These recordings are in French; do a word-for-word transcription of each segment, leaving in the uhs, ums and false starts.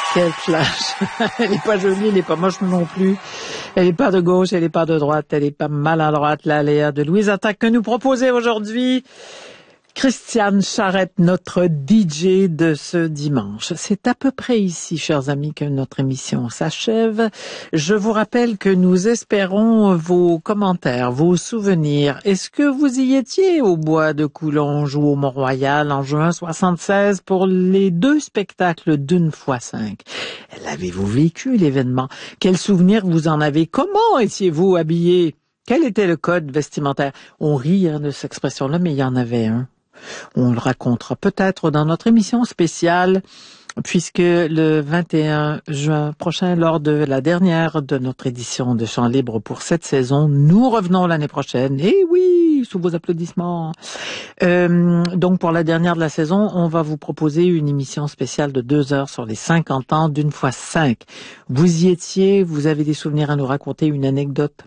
Quel flash. Elle n'est pas jolie, elle n'est pas moche non plus. Elle n'est pas de gauche, elle n'est pas de droite, elle n'est pas maladroite. La Léa de Louise Attaque que nous proposait aujourd'hui Christiane Charette, notre D J de ce dimanche. C'est à peu près ici, chers amis, que notre émission s'achève. Je vous rappelle que nous espérons vos commentaires, vos souvenirs. Est-ce que vous y étiez au Bois de Coulonges ou au Mont-Royal en juin soixante-seize pour les deux spectacles d'une fois cinq? L'avez-vous vécu, l'événement? Quels souvenirs vous en avez? Comment étiez-vous habillés? Quel était le code vestimentaire? On rit hein, de cette expression-là, mais il y en avait un. On le racontera peut-être dans notre émission spéciale, puisque le vingt et un juin prochain, lors de la dernière de notre édition de Chant Libre pour cette saison, nous revenons l'année prochaine. Et oui, sous vos applaudissements. Euh, donc, pour la dernière de la saison, on va vous proposer une émission spéciale de deux heures sur les cinquante ans d'une fois cinq. Vous y étiez, vous avez des souvenirs à nous raconter, une anecdote?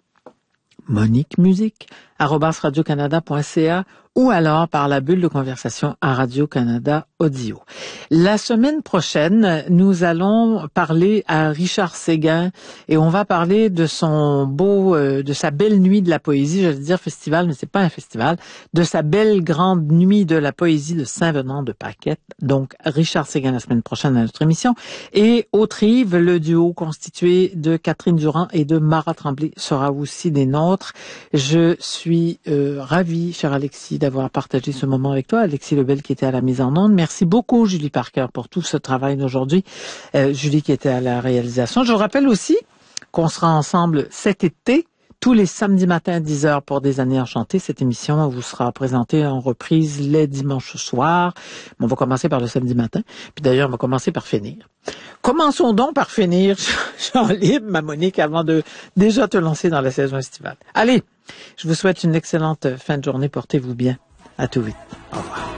Monique Musique, arobase radiocanada point c a ou alors par la bulle de conversation à Radio-Canada Audio. La semaine prochaine, nous allons parler à Richard Séguin et on va parler de son beau, euh, de sa belle nuit de la poésie, j'allais dire festival, mais c'est pas un festival, de sa belle grande nuit de la poésie de Saint-Venant de Paquette. Donc, Richard Séguin la semaine prochaine à notre émission. Et au Trive, le duo constitué de Catherine Durand et de Mara Tremblay sera aussi des nôtres. Je suis euh, ravie, cher Alexis, d'avoir partagé ce moment avec toi. Alexis Lebel qui était à la mise en onde. Merci beaucoup, Julie Parker, pour tout ce travail d'aujourd'hui. Euh, Julie qui était à la réalisation. Je vous rappelle aussi qu'on sera ensemble cet été, tous les samedis matins à dix heures pour des années enchantées. Cette émission vous sera présentée en reprise les dimanches soirs. On va commencer par le samedi matin. Puis d'ailleurs, on va commencer par finir. Commençons donc par finir, Chant Libre, ma Monique, avant de déjà te lancer dans la saison estivale. Allez, je vous souhaite une excellente fin de journée. Portez-vous bien. À tout vite. Au revoir.